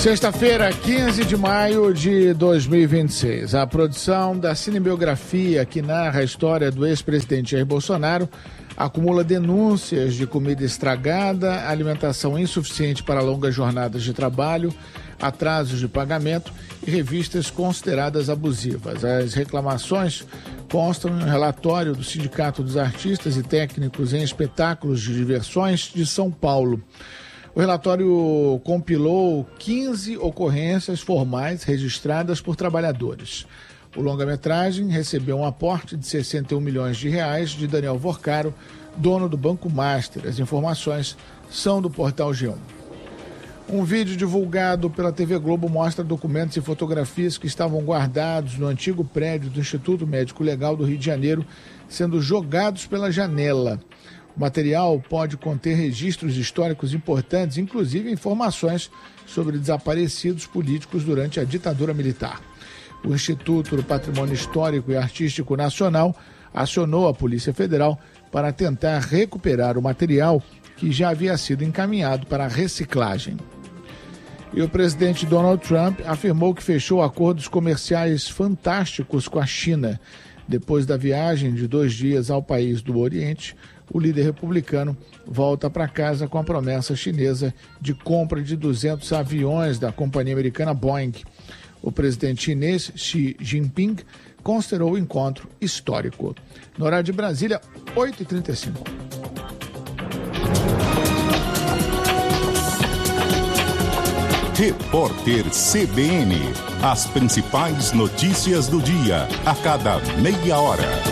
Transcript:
Sexta-feira, 15 de maio de 2026. A produção da cinebiografia que narra a história do ex-presidente Jair Bolsonaro acumula denúncias de comida estragada, alimentação insuficiente para longas jornadas de trabalho, atrasos de pagamento e revistas consideradas abusivas. As reclamações constam em um relatório do Sindicato dos Artistas e Técnicos em Espetáculos de Diversões de São Paulo. O relatório compilou 15 ocorrências formais registradas por trabalhadores. O longa-metragem recebeu um aporte de 61 milhões de reais de Daniel Vorcaro, dono do Banco Master. As informações são do portal G1. Um vídeo divulgado pela TV Globo mostra documentos e fotografias que estavam guardados no antigo prédio do Instituto Médico Legal do Rio de Janeiro, sendo jogados pela janela. O material pode conter registros históricos importantes, inclusive informações sobre desaparecidos políticos durante a ditadura militar. O Instituto do Patrimônio Histórico e Artístico Nacional acionou a Polícia Federal para tentar recuperar o material que já havia sido encaminhado para a reciclagem. E o presidente Donald Trump afirmou que fechou acordos comerciais fantásticos com a China. Depois da viagem de 2 dias ao país do Oriente, o líder republicano volta para casa com a promessa chinesa de compra de 200 aviões da companhia americana Boeing. O presidente chinês Xi Jinping considerou o encontro histórico. No horário de Brasília, 8h35. Repórter CBN. As principais notícias do dia, a cada meia hora.